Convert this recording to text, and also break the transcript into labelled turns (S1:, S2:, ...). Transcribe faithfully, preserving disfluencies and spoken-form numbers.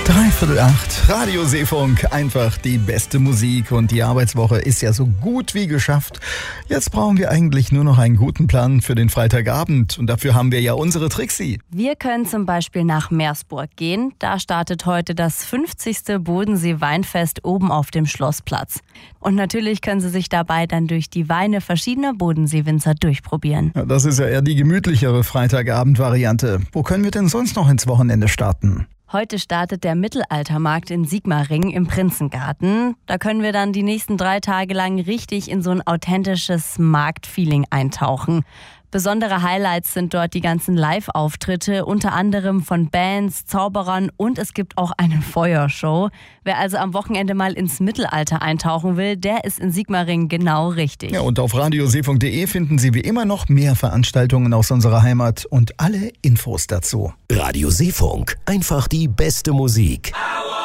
S1: Dreiviertel acht, Radio Seefunk, einfach die beste Musik und die Arbeitswoche ist ja so gut wie geschafft. Jetzt brauchen wir eigentlich nur noch einen guten Plan für den Freitagabend und dafür haben wir ja unsere Trixie.
S2: Wir können zum Beispiel nach Meersburg gehen. Da startet heute das fünfzigste Bodensee-Weinfest oben auf dem Schlossplatz. Und natürlich können Sie sich dabei dann durch die Weine verschiedener Bodensee-Winzer durchprobieren.
S1: Ja, das ist ja eher die gemütlichere Freitagabend-Variante. Wo können wir denn sonst noch ins Wochenende starten?
S2: Heute startet der Mittelaltermarkt in Sigmaringen im Prinzengarten. Da können wir dann die nächsten drei Tage lang richtig in so ein authentisches Marktfeeling eintauchen. Besondere Highlights sind dort die ganzen Live-Auftritte, unter anderem von Bands, Zauberern und es gibt auch eine Feuershow. Wer also am Wochenende mal ins Mittelalter eintauchen will, der ist in Sigmaringen genau richtig.
S1: Ja, und auf radioseefunk punkt de finden Sie wie immer noch mehr Veranstaltungen aus unserer Heimat und alle Infos dazu.
S3: Radio Seefunk, einfach die beste Musik.